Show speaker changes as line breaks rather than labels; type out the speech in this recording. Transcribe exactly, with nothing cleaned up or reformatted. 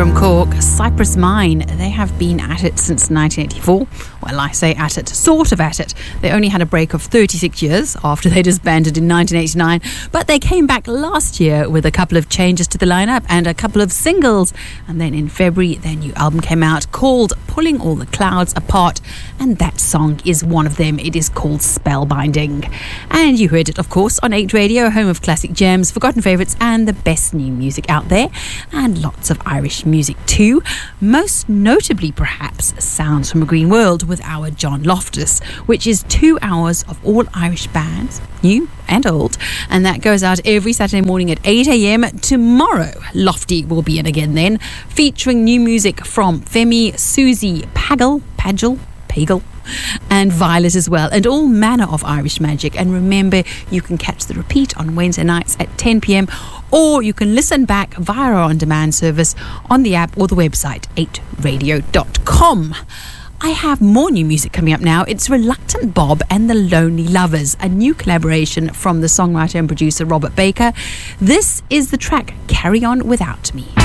from Cork, Cypress Mine. They have been at it since nineteen eighty-four. Well, I say at it, sort of at it. They only had a break of thirty-six years after they disbanded in nineteen eighty-nine, but they came back last year with a couple of changes to the lineup and a couple of singles. And then in February, their new album came out called Pulling All the Clouds Apart, and that song is one of them. It is called Spellbinding. And you heard it, of course, on eight Radio, home of classic gems, forgotten favourites, and the best new music out there, and lots of Irish music too. Most notably, perhaps, Sounds from a Green World with our John Loftus, which is two hours of all Irish bands, new and old, and that goes out every Saturday morning at eight a.m. Tomorrow, Lofty will be in again then, featuring new music from Femi, Susie, Pagel, Pagel, Pagel, and Violet as well, and all manner of Irish magic. And remember, you can catch the repeat on Wednesday nights at ten p.m, or you can listen back via our on-demand service on the app or the website eight radio dot com. I have more new music coming up now. It's Reluctant Bob and the Lonely Lovers, a new collaboration from the songwriter and producer Robert Baker. This is the track Carry On Without Me.